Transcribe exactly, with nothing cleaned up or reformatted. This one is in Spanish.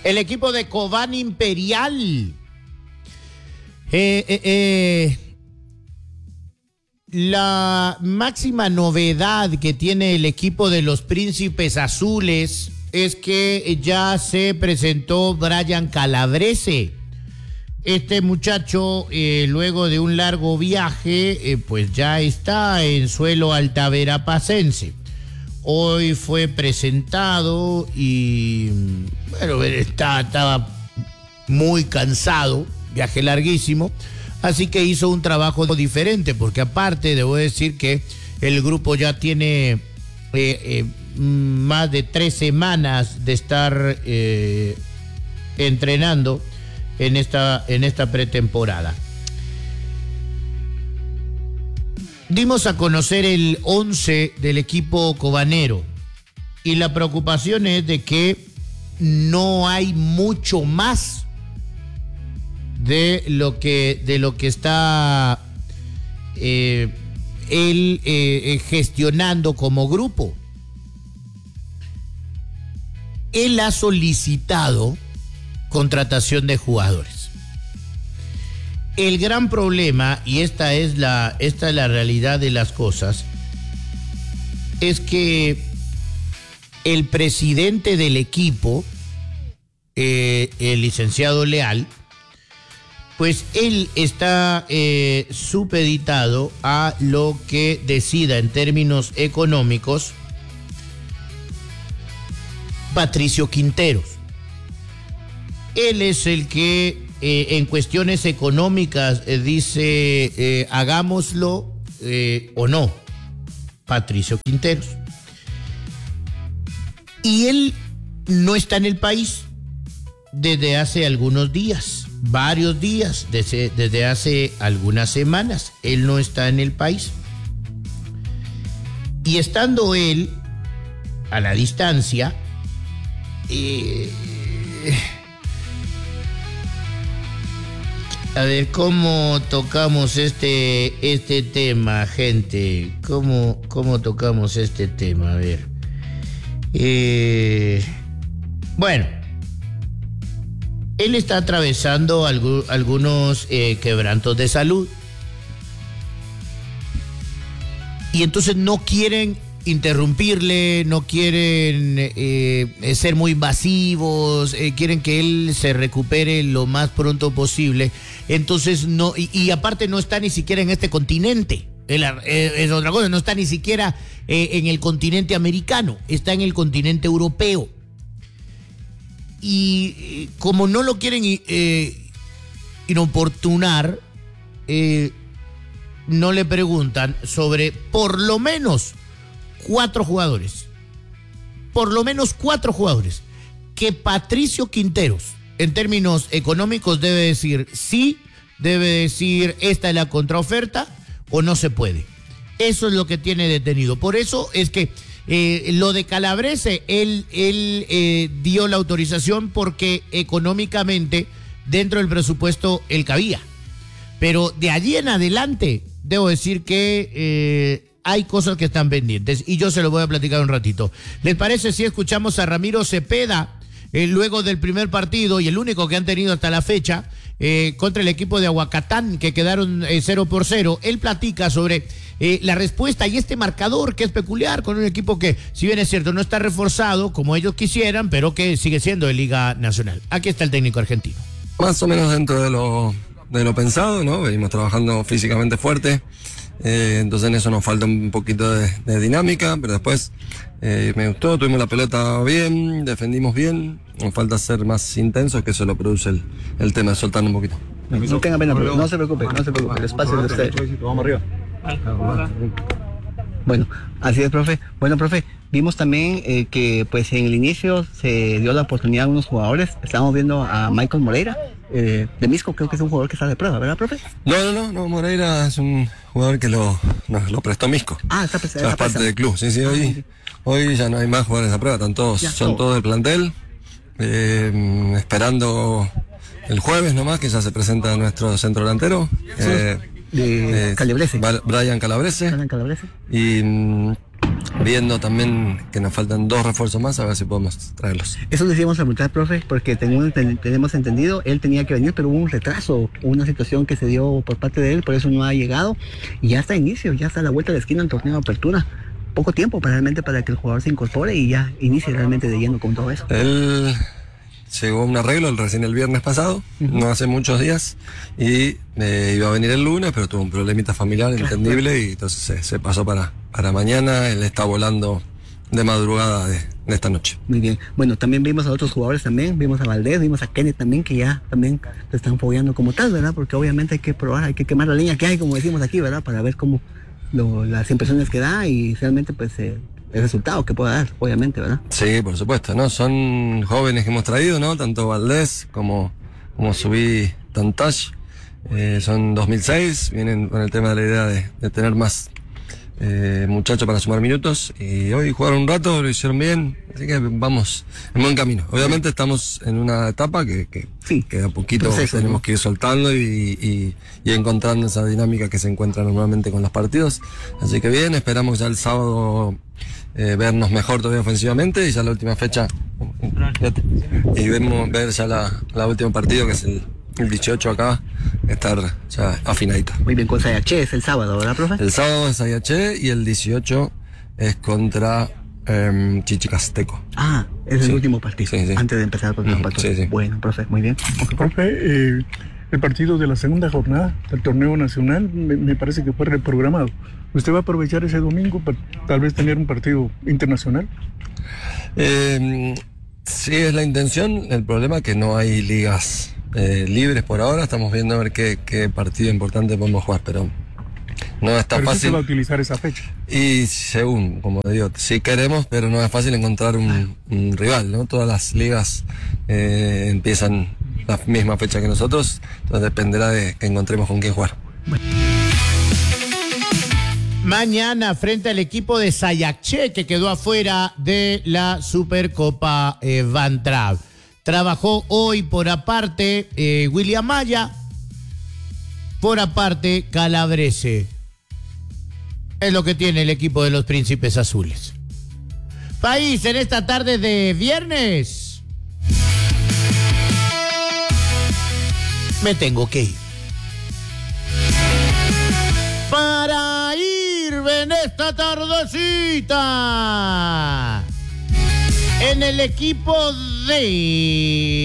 El equipo de Cobán Imperial. Eh, eh, eh, la máxima novedad que tiene el equipo de los Príncipes Azules es que ya se presentó Brian Calabrese. Este muchacho, eh, luego de un largo viaje, eh, pues ya está en suelo altaverapacense. Hoy fue presentado y, bueno, está, estaba muy cansado, viaje larguísimo, así que hizo un trabajo diferente, porque aparte debo decir que el grupo ya tiene eh, eh, más de tres semanas de estar eh, entrenando en esta, en esta pretemporada. Dimos a conocer el once del equipo cobanero y la preocupación es de que no hay mucho más de lo que, de lo que está eh, él eh, gestionando como grupo. Él ha solicitado contratación de jugadores. El gran problema, y esta es la, esta es la realidad de las cosas, es que el presidente del equipo, eh, el licenciado Leal, pues él está eh, supeditado a lo que decida en términos económicos Patricio Quinteros. Él es el que eh, en cuestiones económicas eh, dice eh, hagámoslo eh, o no, Patricio Quinteros. Y él no está en el país desde hace algunos días, varios días, desde, desde hace algunas semanas. Él no está en el país. Y estando él a la distancia, eh, a ver, ¿cómo tocamos este, este tema, gente? ¿Cómo, cómo tocamos este tema? A ver. Eh, bueno, él está atravesando algu- algunos eh, quebrantos de salud. Y entonces no quieren interrumpirle, no quieren eh, ser muy invasivos, eh, quieren que él se recupere lo más pronto posible. Entonces no, y, y aparte no está ni siquiera en este continente. Es, es otra cosa, no está ni siquiera eh, en el continente americano, está en el continente europeo. Y eh, como no lo quieren eh, inoportunar, eh, no le preguntan sobre por lo menos cuatro jugadores, por lo menos cuatro jugadores, que Patricio Quinteros, en términos económicos, debe decir sí, debe decir esta es la contraoferta o no se puede. Eso es lo que tiene detenido. Por eso es que eh, lo de Calabrese, él, él eh, dio la autorización porque económicamente dentro del presupuesto él cabía. Pero de allí en adelante, debo decir que eh, hay cosas que están pendientes y yo se lo voy a platicar un ratito. ¿Les parece si escuchamos a Ramiro Cepeda eh, luego del primer partido y el único que han tenido hasta la fecha eh, contra el equipo de Aguacatán, que quedaron eh, cero por cero? Él platica sobre eh, la respuesta y este marcador que es peculiar con un equipo que, si bien es cierto, no está reforzado como ellos quisieran, pero que sigue siendo de Liga Nacional. Aquí está el técnico argentino. Más o menos dentro de lo, de lo pensado, ¿no? Venimos trabajando físicamente fuerte. Eh, entonces en eso nos falta un poquito de, de dinámica, pero después eh, me gustó, tuvimos la pelota bien, defendimos bien, nos falta ser más intensos, que eso lo produce el, el tema de soltar un poquito. No, no tenga pena, pero no se preocupe, no se preocupe, el espacio es de usted. Vamos arriba. Bueno, así es, profe. Bueno, profe, vimos también eh, que pues en el inicio se dio la oportunidad a unos jugadores. Estábamos viendo a Michael Moreira, eh, de Misco, creo que es un jugador que está de prueba, ¿verdad, profe? No, no, no, no, Moreira es un jugador que lo, nos lo prestó Misco. Ah, está prestado. Es parte del club, sí, sí, hoy, hoy ya no hay más jugadores a prueba, están todos, ya, son todos del plantel, eh, esperando el jueves nomás, que ya se presenta nuestro centro delantero. Eh, de eh, Calabrese. Brian Calabrese. Brian Calabrese. Y viendo también que nos faltan dos refuerzos más, a ver si podemos traerlos. Eso decíamos a preguntar, profe, porque tenemos, tenemos entendido, él tenía que venir, pero hubo un retraso, una situación que se dio por parte de él, por eso no ha llegado, y ya está a inicio, ya está a la vuelta de la esquina el torneo de apertura. Poco tiempo para, realmente para que el jugador se incorpore y ya inicie realmente de lleno con todo eso. Él llegó a un arreglo recién el viernes pasado, uh-huh. no hace muchos días, y eh, iba a venir el lunes, pero tuvo un problemita familiar, claro, entendible, claro. Y entonces se, se pasó para, para mañana. Él está volando de madrugada de, de esta noche. Muy bien. Bueno, también vimos a otros jugadores también, vimos a Valdés, vimos a Kenneth también, que ya también se están fogueando como tal, ¿verdad? Porque obviamente hay que probar, hay que quemar la leña que hay, como decimos aquí, ¿verdad? Para ver cómo lo, las impresiones que da y realmente pues eh, el resultado que pueda dar, obviamente, ¿verdad? Sí, por supuesto, ¿no? Son jóvenes que hemos traído, ¿no? Tanto Valdés como, como Subí Tantash, eh, son dos mil seis, vienen con el tema de la idea de, de tener más eh, muchachos para sumar minutos, y hoy jugaron un rato, lo hicieron bien, así que vamos en buen camino. Obviamente estamos en una etapa que, que, sí, que a poquito proceso, tenemos ¿no? que ir soltando y, y, y encontrando esa dinámica que se encuentra normalmente con los partidos, así que bien, esperamos ya el sábado Eh, vernos mejor todavía ofensivamente, y ya la última fecha y vemos ver ya la, la última partido, que es el, el dieciocho acá, estar ya afinadito. Muy bien, con Sayaché es el sábado, ¿verdad, profe? El sábado es Sayaché y el dieciocho es contra eh, Chichicasteco. Ah, es el sí. último partido, sí, sí. antes de empezar con el mm, partido. Sí, sí. Bueno, profe, muy bien. Okay, profe, eh, el partido de la segunda jornada del torneo nacional me, me parece que fue reprogramado. ¿Usted va a aprovechar ese domingo para tal vez tener un partido internacional? Eh, sí, es la intención. El problema es que no hay ligas eh, libres por ahora. Estamos viendo a ver qué, qué partido importante podemos jugar, pero no está pero fácil. ¿sí se va a utilizar esa fecha? Y según, como digo, sí queremos, pero no es fácil encontrar un, un rival, ¿no? Todas las ligas eh, empiezan la misma fecha que nosotros, entonces dependerá de que encontremos con quién jugar. Bueno. Mañana frente al equipo de Sayaché, que quedó afuera de la Supercopa eh, Van Trapp. Trabajó hoy por aparte eh, William Maya, por aparte Calabrese. Es lo que tiene el equipo de los Príncipes Azules. País, en esta tarde de viernes me tengo que ir. Para irme en esta tardecita en el equipo de